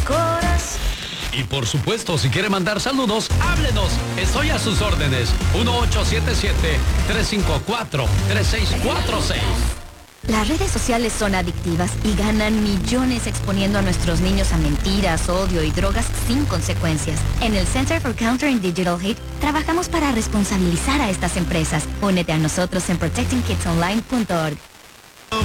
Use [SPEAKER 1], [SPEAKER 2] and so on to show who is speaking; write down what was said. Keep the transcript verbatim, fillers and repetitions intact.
[SPEAKER 1] corazón.
[SPEAKER 2] Y por supuesto, si quiere mandar saludos, háblenos. Estoy a sus órdenes. uno ocho siete siete, tres cinco cuatro, tres seis cuatro seis.
[SPEAKER 1] Las redes sociales son adictivas y ganan millones exponiendo a nuestros niños a mentiras, odio y drogas sin consecuencias. En el Center for Countering Digital Hate trabajamos para responsabilizar a estas empresas. Únete a nosotros en protecting kids online punto org.